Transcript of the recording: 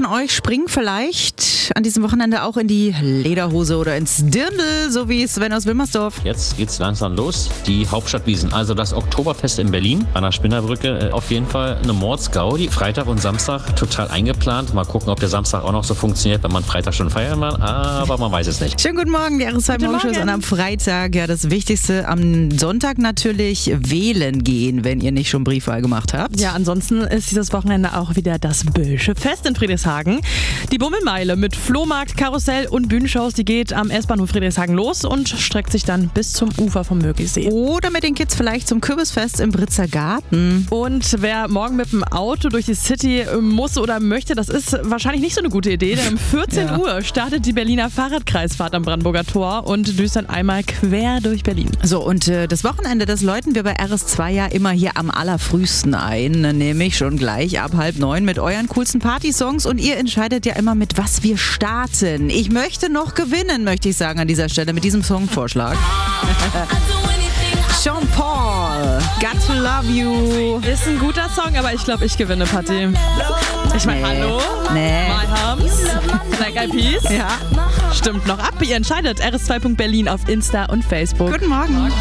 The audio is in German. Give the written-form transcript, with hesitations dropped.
von euch springen vielleicht an diesem Wochenende auch in die Lederhose oder ins Dirndl, so wie Sven aus Wilmersdorf? Jetzt geht's langsam los. Die Hauptstadtwiesen, also das Oktoberfest in Berlin an der Spinnerbrücke, auf jeden Fall eine Mordsgaudi. Freitag und Samstag total eingeplant. Mal gucken, ob der Samstag auch noch so funktioniert, wenn man Freitag schon feiern will, aber man weiß es nicht. Schönen guten Morgen, die RS2-Morgenshow und am Freitag, ja, das Wichtigste, am Sonntag natürlich wählen gehen, wenn ihr nicht schon Briefwahl gemacht habt. Ja, ansonsten ist dieses Wochenende auch wieder das Bösche Fest in Friedrichshagen. Die Bummelmeile mit Flohmarkt, Karussell und Bühnenshows, die geht am S-Bahnhof Friedrichshagen los und streckt sich dann bis zum Ufer vom Möglichsee. Oder mit den Kids vielleicht zum Kürbisfest im Britzer Garten. Und wer morgen mit dem Auto durch die City muss oder möchte, das ist wahrscheinlich nicht so eine gute Idee, denn um 14 Uhr startet die Berliner Fahrradkreisfahrt am Brandenburger Tor und düst dann einmal quer durch Berlin. So, und das Wochenende, das läuten wir bei RS2 ja immer hier am allerfrühsten ein, nämlich schon gleich ab 8:30 mit euren coolsten Partysongs, und ihr entscheidet ja immer, mit was wir starten. Ich möchte noch gewinnen, möchte ich sagen an dieser Stelle, mit diesem Songvorschlag. Sean Paul, Got to Love You. Ist ein guter Song, aber ich glaube, ich gewinne, Patti. Ich meine, hallo? Nee. My Harms? Black Eyed Peas? Ja. Stimmt noch ab. Ihr entscheidet. RS2.Berlin auf Insta und Facebook. Guten Morgen.